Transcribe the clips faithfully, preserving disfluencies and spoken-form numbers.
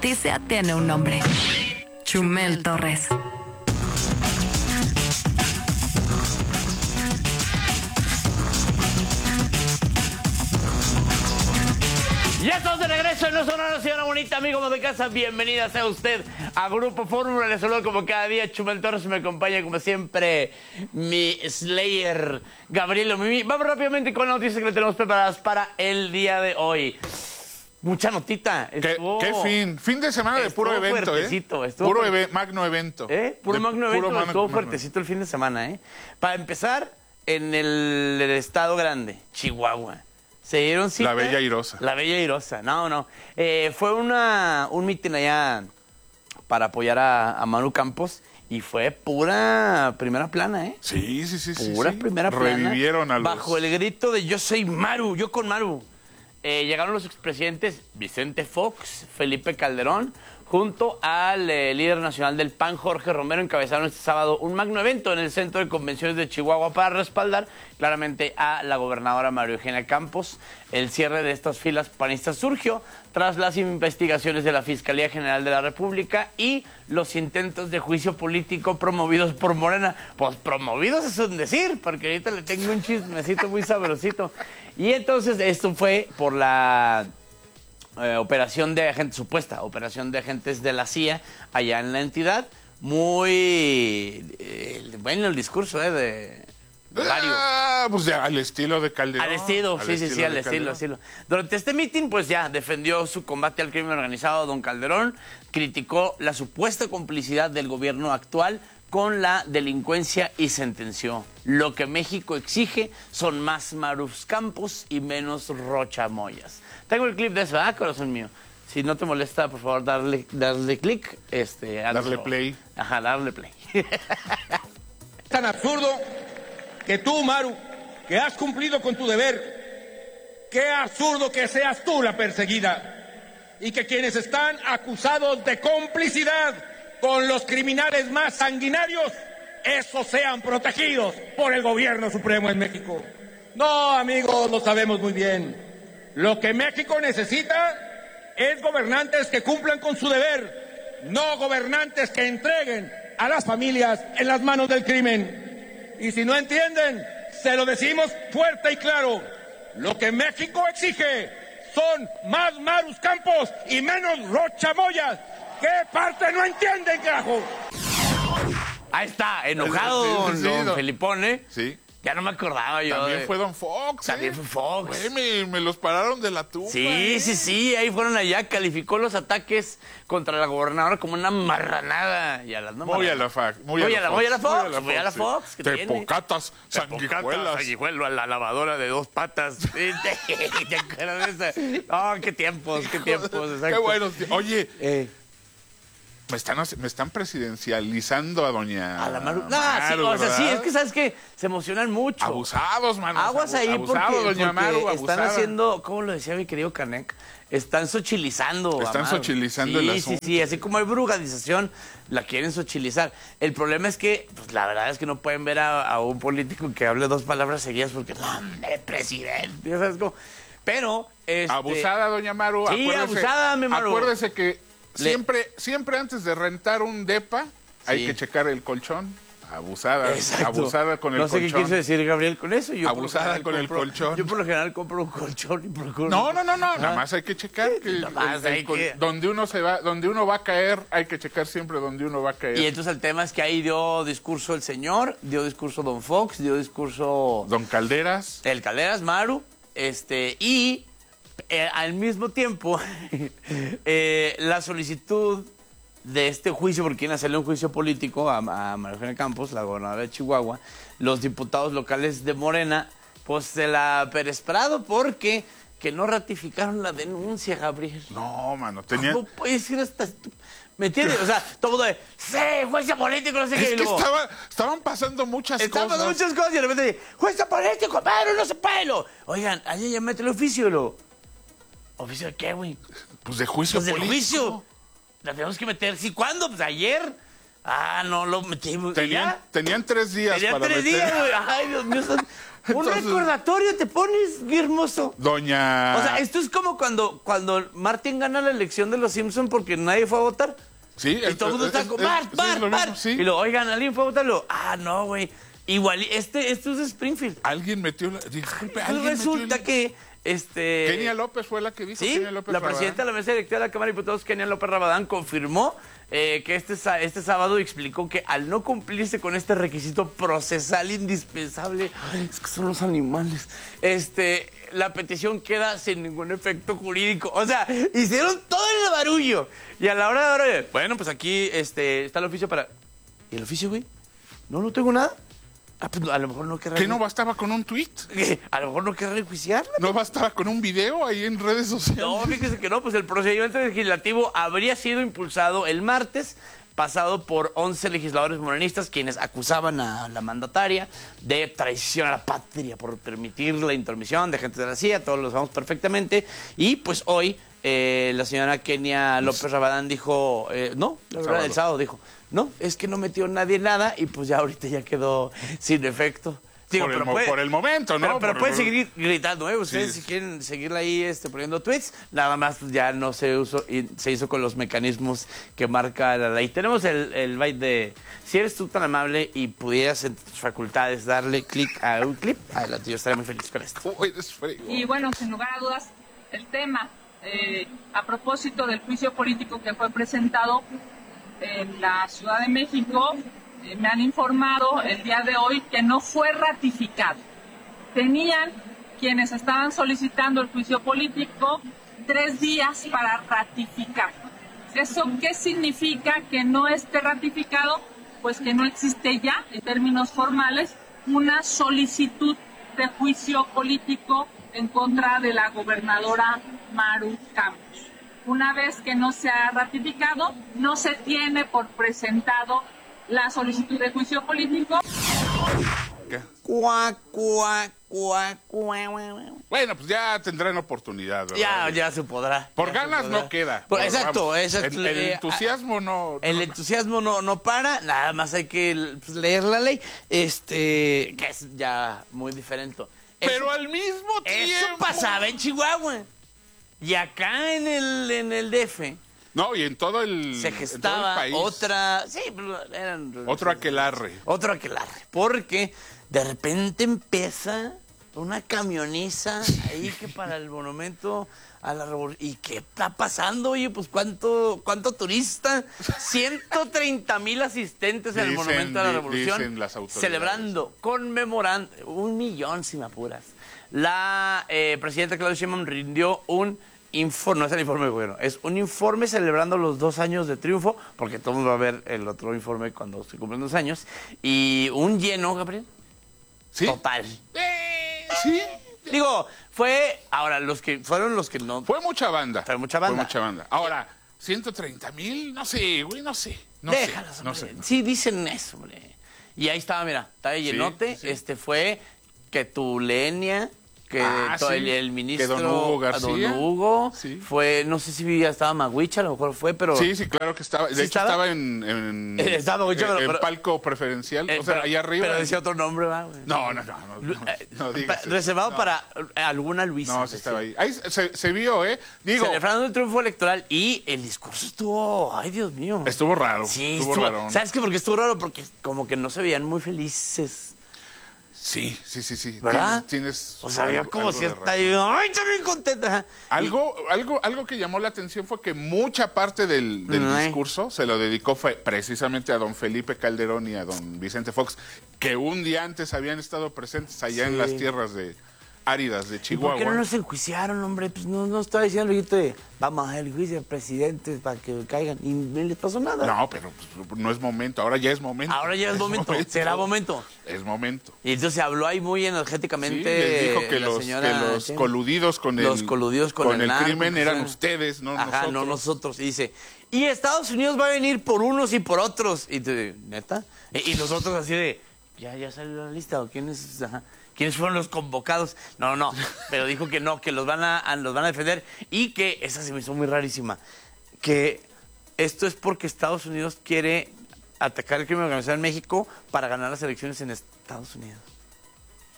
noticia tiene un nombre. Chumel Torres. Ya estamos de regreso en No Sonora, señora bonita, amigos de casa. Bienvenida sea usted a Grupo Fórmula. Les saludo como cada día. Chumel Torres me acompaña como siempre mi Slayer, Gabriel Mimi. Vamos rápidamente con las noticias que le tenemos preparadas para el día de hoy. Mucha notita. Estuvo, ¿Qué, ¿Qué fin? Fin de semana de puro evento, ¿eh? Puro fuerte. magno evento. ¿Eh? Puro de, magno evento. Puro estuvo magno, fuertecito el fin de semana, ¿eh? Para empezar, en el, el estado grande, Chihuahua. Se dieron cita. La Bella Airosa. La Bella Airosa, no, no. Eh, fue una, un mitin allá para apoyar a, a Maru Campos y fue pura primera plana, ¿eh? Sí, sí, sí. Pura sí, primera sí. plana. Revivieron a los... Bajo el grito de yo soy Maru, yo con Maru. Eh, llegaron los expresidentes Vicente Fox, Felipe Calderón, junto al eh, líder nacional del P A N, Jorge Romero, encabezaron este sábado un magno evento en el Centro de Convenciones de Chihuahua para respaldar claramente a la gobernadora María Eugenia Campos. El cierre de estas filas panistas surgió tras las investigaciones de la Fiscalía General de la República y los intentos de juicio político promovidos por Morena. Pues promovidos es un decir, porque ahorita le tengo un chismecito muy sabrosito. Y entonces esto fue por la... Eh, operación de agentes, supuesta operación de agentes de la C I A allá en la entidad. Muy eh, bueno el discurso eh, de Mario. Ah, pues ya, al estilo de Calderón. Al estilo, al sí, estilo sí, sí, al estilo, estilo. Durante este mitin, pues ya defendió su combate al crimen organizado, don Calderón, criticó la supuesta complicidad del gobierno actual con la delincuencia y sentenció: lo que México exige son más Marus Campos y menos Rocha Moyas. Tengo el clip de eso, ¿ah, corazón mío? Si no te molesta, por favor, darle, darle clic. Este, darle play. Ajá, darle play. Tan absurdo que tú, Maru, que has cumplido con tu deber, qué absurdo que seas tú la perseguida y que quienes están acusados de complicidad con los criminales más sanguinarios, esos sean protegidos por el gobierno supremo en México. No, amigos, lo sabemos muy bien. Lo que México necesita es gobernantes que cumplan con su deber, no gobernantes que entreguen a las familias en las manos del crimen. Y si no entienden, se lo decimos fuerte y claro: lo que México exige son más Marus Campos y menos Rocha Moyas. ¿Qué parte no entienden, carajo? Ahí está, enojado sí, sí, sí, don, don, don Felipón, ¿eh? Sí. Ya no me acordaba yo. También de... fue don Fox. También ¿eh? fue Fox. Güey, me, me los pararon de la tumba. Sí, ¿eh? sí, sí. Ahí fueron allá. Calificó los ataques contra la gobernadora como una marranada. Y a las no Muy a la Fox. Muy a la Fox. Muy a la Fox. Muy a la Fox. Tepocatas, sanguijuelas. Sanguijuelo a la lavadora de dos patas. ¿Te acuerdas de esa? Oh, qué tiempos, qué tiempos. Exacto. Qué buenos. Oye. Eh. Me están, me están presidencializando a doña a la Maru. No, Maru, sí, o sea, sí, es que sabes que se emocionan mucho. Abusados, mano. Aguas ahí abusado, porque, doña porque Maru, están abusada. haciendo, ¿cómo lo decía mi querido Canek? Están sochilizando. Están sochilizando sí, el asunto. Sí, sí, así como hay brugadización, la quieren sochilizar. El problema es que, pues la verdad es que no pueden ver a, a un político que hable dos palabras seguidas porque, no, hombre, presidente, ¿sabes cómo? Pero, este... Abusada, doña Maru. Sí, abusada, mi Maru. Acuérdese que Siempre, siempre antes de rentar un depa, sí, hay que checar el colchón. Abusada, exacto, abusada con el colchón. No sé colchón. qué quiso decir Gabriel con eso. Yo abusada con compro, el colchón. Yo por lo general compro un colchón y procuro... No, no, no, no. ¿Ah? Nada más hay que checar. Que nada más el, hay el, que... Donde uno se va, donde uno va a caer, hay que checar siempre donde uno va a caer. Y entonces el tema es que ahí dio discurso el señor, dio discurso don Fox, dio discurso... Don Calderas. El Calderas, Maru, este, y eh, al mismo tiempo eh, la solicitud de este juicio, porque quieren hacerle un juicio político a, a María Eugenia Campos, la gobernadora de Chihuahua, los diputados locales de Morena, pues se la peresprado porque que no ratificaron la denuncia, Gabriel. No, mano, tenía... ¿Cómo puede ser hasta... ¿Me entiendes? O sea, todo de, sí, juicio político, no sé es qué. Es que luego, estaba, estaban pasando muchas estaban cosas. Estaban pasando muchas cosas y de repente, juicio político, pero no se puede. Lo. Oigan, ayer ya mete el oficio, lo. ¿Oficio de qué, güey? Pues de juicio pues político. Pues del juicio. La tenemos que meter. ¿Sí? ¿Cuándo? Pues ayer. Ah, no, lo metí. Tenían, tenían tres días tenían para tres meter. días, güey. Ay, Dios mío. Entonces, un recordatorio te pones, qué hermoso. Doña... O sea, esto es como cuando, cuando Martin gana la elección de los Simpsons porque nadie fue a votar. Sí. Y todo el mundo está como, Bart, Bart, Bart. Sí. Y luego, oigan, ¿alguien fue a votarlo? Ah, no, güey. Igual, este, esto es de Springfield. Alguien metió la... Disculpe, Entonces alguien resulta metió el... que... Este... Kenia López fue la que dijo. Sí, Kenia López la Rabadán. presidenta de la mesa directiva de la Cámara de Diputados, Kenia López Rabadán, confirmó eh, que este, este sábado explicó que al no cumplirse con este requisito procesal indispensable, ay, es que son los animales, este, la petición queda sin ningún efecto jurídico. O sea, hicieron todo el barullo. Y a la hora de ahora, bueno, pues aquí este, está el oficio para... ¿Y el oficio, güey? No, no tengo nada. Ah, pues a lo mejor no querrá... ¿Qué no bastaba con un tuit? A lo mejor no querrá enjuiciarla. ¿No bastaba con un video ahí en redes sociales? No, fíjese que no, pues el procedimiento legislativo habría sido impulsado el martes pasado por once legisladores morenistas quienes acusaban a la mandataria de traición a la patria por permitir la intromisión de gente de la C I A, todos lo sabemos perfectamente, y pues hoy eh, la señora Kenia López Rabadán dijo, eh, no, la verdad, el sábado dijo, no, es que no metió nadie nada y pues ya ahorita ya quedó sin efecto. Digo, por, el pero mo- puede, por el momento, ¿no? Pero, pero Por- pueden seguir gritando, ¿eh? Ustedes Sí. si quieren seguirla ahí este, poniendo tweets, nada más pues, ya no se, usó, y se hizo con los mecanismos que marca la ley. Tenemos el, el byte de, si eres tú tan amable y pudieras en tus facultades darle clic a un clip, adelante, yo estaría muy feliz con esto. Uy, es frío. Y bueno, sin lugar a dudas, el tema, eh, a propósito del juicio político que fue presentado en la Ciudad de México, eh, me han informado el día de hoy que no fue ratificado. Tenían quienes estaban solicitando el juicio político tres días para ratificar. ¿Eso qué significa que no esté ratificado? Pues que no existe ya, en términos formales, una solicitud de juicio político en contra de la gobernadora Maru Campos. Una vez que no se ha ratificado, no se tiene por presentado la solicitud de juicio político. ¿Qué? Cuac, cuac, cuac, cuac, cuac. Bueno, pues ya tendrán oportunidad, ¿verdad? Ya, ya se podrá. Por ya se ganas podrá. no queda. Por- Pero exacto, vamos, exacto. El, el Eh, entusiasmo no... El no- entusiasmo no, no para, nada más hay que pues, leer la ley, este, que es ya muy diferente. Pero Eso- al mismo tiempo... Eso pasaba en Chihuahua. Y acá en el, en el D F No, y en todo el, se en todo el gestaba país, otra... Sí, pero eran... otro aquelarre. Otro aquelarre. Porque de repente empieza una camioniza ahí que para el monumento a la revolución. ¿Y qué está pasando? Oye, pues cuánto, cuánto turista. ciento treinta mil asistentes en el Dicen, monumento a la di- revolución. dicen las autoridades. Celebrando, conmemorando. Un millón, si me apuras. La eh, presidenta Claudia Sheinbaum rindió un informe, no es el informe de gobierno, es un informe celebrando los dos años de triunfo, porque todo el mundo va a ver el otro informe cuando se cumplen dos años. Y un lleno, Gabriel. ¿Sí? Total. Sí. Digo, fue, ahora, los que fueron los que no... Fue mucha banda. Fue mucha banda. Fue mucha banda. Ahora, ciento treinta mil, no sé, güey, no sé. No Déjalos, sé, no hombre. sé. Sí, dicen eso, hombre. Y ahí estaba, mira, estaba llenote. sí. Este fue que tu Lenia, que Ah, todo sí. el, el ministro Que don Hugo a García. don Hugo, Sí. fue, no sé si ya estaba Maguicha, a lo mejor fue, pero... Sí, sí, claro que estaba. De ¿Sí hecho, estaba? estaba, en, en, Eh, estaba mucho, en- pero- en pero- palco preferencial. Eh, o sea, pero- ahí arriba. Pero decía otro nombre, ¿va, güey? No, no, no. No, no, Eh, no digas pa- eso. reservado No. para alguna Luisa. No, sí estaba ahí. Ahí se, se vio, ¿eh? Digo, Celebrando el triunfo electoral y el discurso estuvo, ay Dios mío. estuvo raro. Sí, estuvo, estuvo- raro. ¿Sabes qué? Porque estuvo raro, porque como que no se veían muy felices, Sí, sí, sí, sí. ¿verdad? Tienes. O sea, había algo- como algo de cierta, razón. ay, estoy bien contenta. Ajá. Algo, algo, algo que llamó la atención fue que mucha parte del, del Ay. discurso se lo dedicó fue precisamente a don Felipe Calderón y a don Vicente Fox, que un día antes habían estado presentes allá en Sí. las tierras de áridas de ¿Y por Chihuahua. qué no nos enjuiciaron, hombre? Pues no, no estaba diciendo el grito de vamos al juicio de presidentes para que caigan. Y no les pasó nada. No, pero pues, no es momento, ahora ya es momento. Ahora ya es momento, será momento. Es momento. Y entonces se habló ahí muy energéticamente. Sí, les dijo que la los, señora que los Chen. coludidos con el, Los coludidos con, el, narco, crimen que eran son- ustedes, no Ajá, nosotros. no nosotros. Y dice, y Estados Unidos va a venir por unos y por otros. Y tú, ¿neta? Y, y nosotros así de, ya, ya salió la lista, ¿o quiénes, ajá, quiénes fueron los convocados? No, no, pero dijo que no, que los van a, a- los van a defender y que, esa se me hizo muy rarísima, que esto es porque Estados Unidos quiere atacar el crimen organizado en México para ganar las elecciones en Estados Unidos.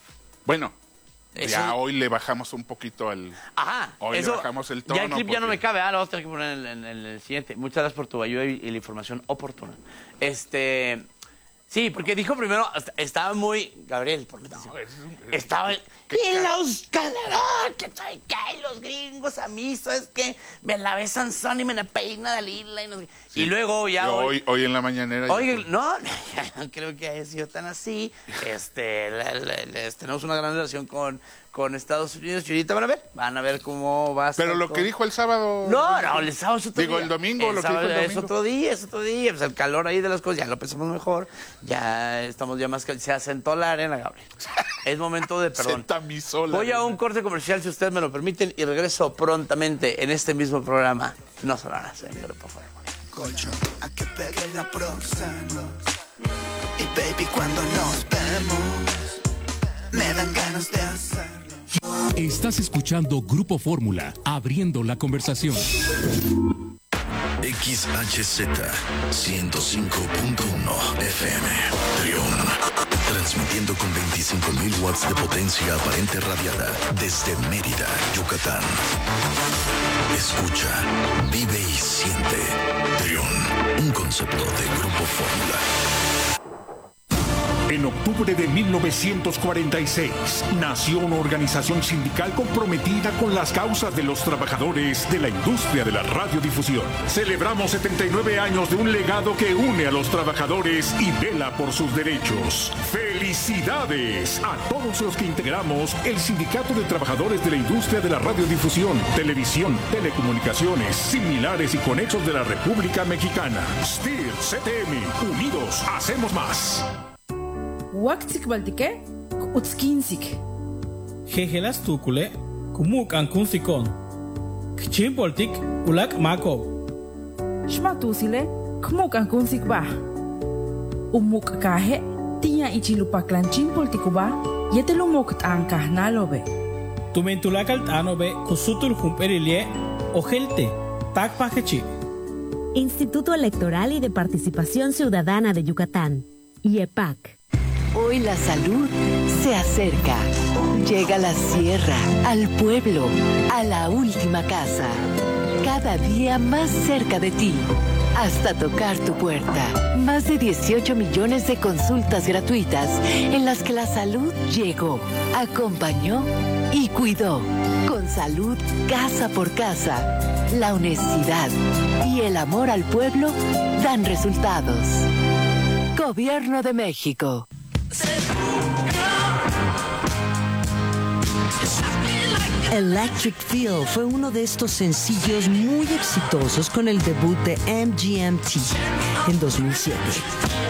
Bueno, Eso- ya hoy le bajamos un poquito al... Ajá, Hoy eso, le bajamos el tono. ya el clip ya no porque- me cabe, ah, lo vamos a tener que poner en, en- en el siguiente. Muchas gracias por tu ayuda y, y la información oportuna. Este, sí, porque dijo primero, est- estaba muy, Gabriel, por mi atención. Estaba, y los Calderón, que soy que los gringos a mí, ¿sabes qué? Me la besan son y me la peina Dalila y no sé qué. Y luego ya Y hoy, hoy, hoy en la mañanera... Oye, no, no creo que haya sido tan así. Este, la- la- la- tenemos una gran relación con, con Estados Unidos y ahorita van a ver, van a ver cómo va a ser Pero lo todo. que dijo el sábado... No, no, el sábado es otro Digo, día. el domingo, lo que sábado dijo el es domingo. otro día, es otro día. Pues el calor ahí de las cosas, ya lo pensamos mejor. Ya estamos ya más que... Se asentó la arena, Gabriel. Es momento de Se perdón. tamizó la Voy a arena. un corte comercial, si ustedes me lo permiten, y regreso prontamente en este mismo programa. No se lo van a hacer, por favor. Colchón, a que pegue la próxima. Y baby, cuando nos vemos, me dan ganas de hacerlo. Estás escuchando Grupo Fórmula, abriendo la conversación. X H Z ciento cinco punto uno F M Trión, transmitiendo con veinticinco mil watts de potencia aparente radiada desde Mérida, Yucatán. Escucha, vive y siente. Trión, un concepto de Grupo Fórmula. En octubre de mil novecientos cuarenta y seis nació una organización sindical comprometida con las causas de los trabajadores de la industria de la radiodifusión. Celebramos setenta y nueve años de un legado que une a los trabajadores y vela por sus derechos. ¡Felicidades a todos los que integramos el Sindicato de Trabajadores de la Industria de la Radiodifusión, Televisión, Telecomunicaciones, similares y conexos de la República Mexicana! S T I R, C T M, unidos hacemos más. Waktik baltike, utskinsik. Jejelas tukule, kumuk ankunsikon. Kchin poltik, ulak mako. Shmatusile, kmuk ankunsik ba. Umuk kahe, tiya ichilupaclanchin poltikuba, yetelumok tankah nalobe. Tumentulakal tanobe, kusutul jumperilie, ojelte, takpakechi. Instituto Electoral y de Participación Ciudadana de Yucatán, I E P A C. Hoy la salud se acerca. Llega a la sierra, al pueblo, a la última casa. Cada día más cerca de ti, hasta tocar tu puerta. Más de dieciocho millones de consultas gratuitas en las que la salud llegó, acompañó y cuidó. Con salud casa por casa, la honestidad y el amor al pueblo dan resultados. Gobierno de México. Electric Feel fue uno de estos sencillos muy exitosos con el debut de M G M T en dos mil siete.